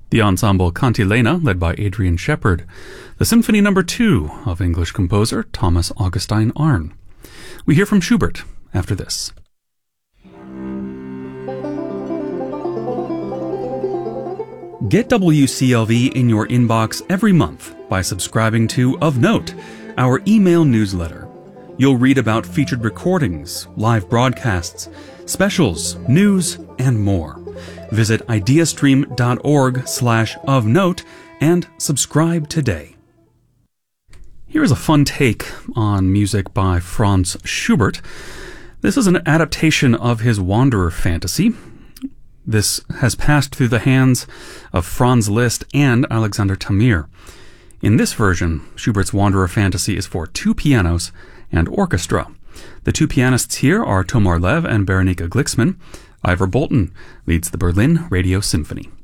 The ensemble Cantilena, led by Adrian Shepard. The Symphony No. 2 of English composer Thomas Augustine Arne. We hear from Schubert after this. Get WCLV in your inbox every month by subscribing to Of Note, our email newsletter. You'll read about featured recordings, live broadcasts, specials, news, and more. Visit ideastream.org/ofnote and subscribe today. Here is a fun take on music by Franz Schubert. This is an adaptation of his Wanderer fantasy. This has passed through the hands of Franz Liszt and Alexander Tamir. In this version, Schubert's Wanderer fantasy is for 2 pianos and orchestra. The 2 pianists here are Tomar Lev and Berenika Glixman. Ivor Bolton leads the Berlin Radio Symphony.